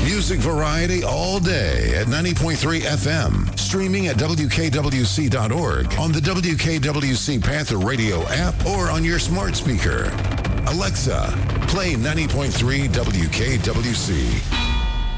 Music variety all day at 90.3 FM. Streaming at WKWC.org, on the WKWC Panther Radio app, or on your smart speaker. Alexa, play 90.3 WKWC.